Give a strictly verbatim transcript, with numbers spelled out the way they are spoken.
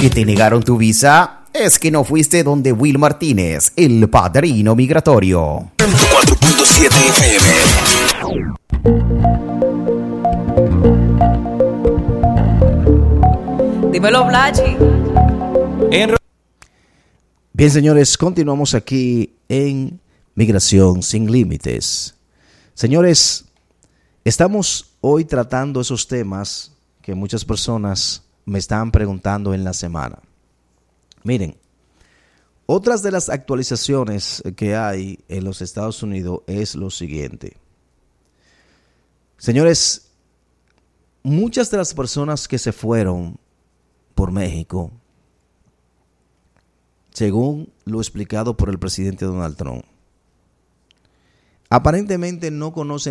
¿Que te negaron tu visa? Es que no fuiste donde Will Martínez, el padrino migratorio. cuatro punto siete F M. Dímelo, Blachi. Bien, señores, continuamos aquí en Migración Sin Límites. Señores, estamos hoy tratando esos temas que muchas personas me están preguntando en la semana. Miren, otras de las actualizaciones que hay en los Estados Unidos es lo siguiente. Señores, muchas de las personas que se fueron por México, según lo explicado por el presidente Donald Trump, aparentemente no conocen